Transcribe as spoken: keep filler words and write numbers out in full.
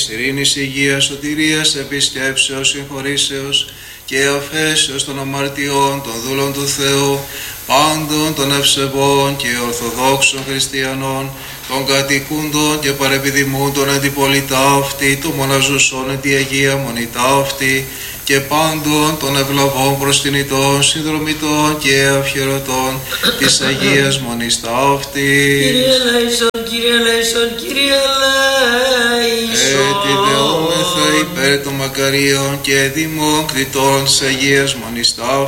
ειρήνης, υγείας, σωτηρίας, επισκέψεως, συγχωρήσεως και αφέσεως των αμαρτιών των δούλων του Θεού, πάντων των ευσεβών και ορθοδόξων χριστιανών, των κατοικούντων και παρεπιδημούντων εν την πολυτάφτη, των μοναζουσών εν τη Αγία Μονητάφτη, και πάντων των ευλαβών προσκυνητών, συνδρομητών και αυχαιρωτών της Αγίας Μονής ταύτης. Κύριε ελέησον, Κύριε ελέησον, Κύριε ελέησον. Ετιδεόμεθα υπέρ των μακαρίων και δημών κριτών της Αγίας Μονής ταύτης.